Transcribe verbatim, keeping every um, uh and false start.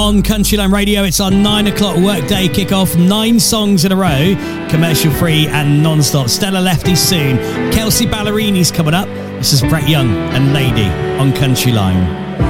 On Countryline Radio, it's our nine o'clock workday kickoff. Nine songs in a row, commercial free and non-stop. Stella Lefty soon. Kelsey Ballerini's coming up. This is Brett Young and Lady on Countryline.